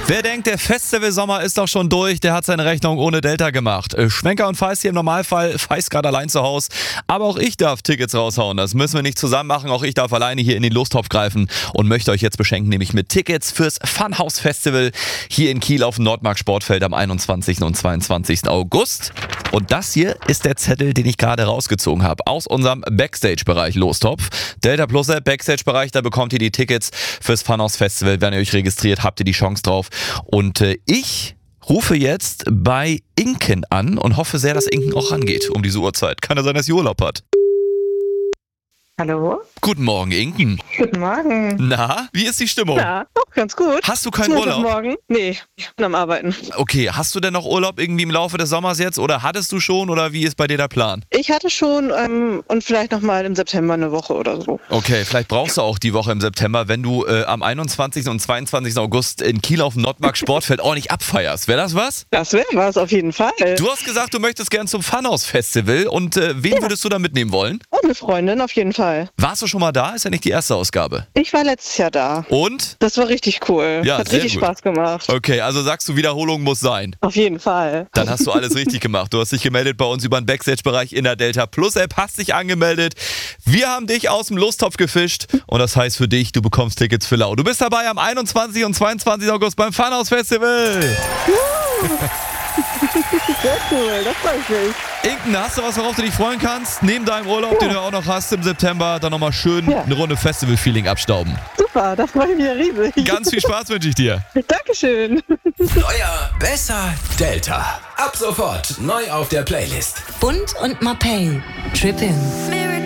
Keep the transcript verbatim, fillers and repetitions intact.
Wer denkt, der Festivalsommer ist doch schon durch, der hat seine Rechnung ohne Delta gemacht. Schwenker und Feist hier im Normalfall, Feist gerade allein zu Hause. Aber auch ich darf Tickets raushauen. Das müssen wir nicht zusammen machen. Auch ich darf alleine hier in den Lostopf greifen und möchte euch jetzt beschenken, nämlich mit Tickets fürs Funhouse Festival hier in Kiel auf dem Nordmark Sportfeld am einundzwanzigsten und zweiundzwanzigsten August. Und das hier ist der Zettel, den ich gerade rausgezogen habe aus unserem Backstage-Bereich Lostopf. Delta Plus App, Backstage-Bereich, da bekommt ihr die Tickets fürs Funhouse Festival. Wenn ihr euch registriert, habt ihr die Chance drauf. Und äh, ich rufe jetzt bei Inken an und hoffe sehr, dass Inken auch rangeht um diese Uhrzeit. Kann ja sein, dass sie Urlaub hat. Hallo? Guten Morgen, Inken. Guten Morgen. Na, wie ist die Stimmung? Ja, auch ganz gut. Hast du keinen Montag Urlaub? Morgen? Nee, ich bin am Arbeiten. Okay, hast du denn noch Urlaub irgendwie im Laufe des Sommers jetzt oder hattest du schon oder wie ist bei dir der Plan? Ich hatte schon ähm, und vielleicht nochmal im September eine Woche oder so. Okay, vielleicht brauchst du auch die Woche im September, wenn du äh, am einundzwanzigsten und zweiundzwanzigsten August in Kiel auf dem Nordmark Sportfeld ordentlich abfeierst. Wäre das was? Das wäre was, auf jeden Fall. Du hast gesagt, du möchtest gern zum Funhouse Festival und äh, wen Ja. würdest du da mitnehmen wollen? Und eine Freundin, auf jeden Fall. Warst du schon mal da? Ist ja nicht die erste Ausgabe. Ich war letztes Jahr da. Und? Das war richtig cool. Ja, Hat sehr richtig gut. Spaß gemacht. Okay, also sagst du, Wiederholung muss sein. Auf jeden Fall. Dann hast du alles richtig gemacht. Du hast dich gemeldet bei uns über den Backstage-Bereich in der Delta Plus App, hast dich angemeldet. Wir haben dich aus dem Lostopf gefischt und das heißt für dich, du bekommst Tickets für Lau. Du bist dabei am einundzwanzigsten und zweiundzwanzigsten August beim Funhouse Festival. Sehr cool, das freut mich. Inken, hast du was, worauf du dich freuen kannst? Neben deinem Urlaub, Ja. den du auch noch hast im September, dann nochmal schön Ja. eine Runde Festival-Feeling abstauben. Super, das freut mich riesig. Ganz viel Spaß wünsche ich dir. Dankeschön. Neuer, besser, Delta. Ab sofort neu auf der Playlist. Bund und Mapei. Trippin'.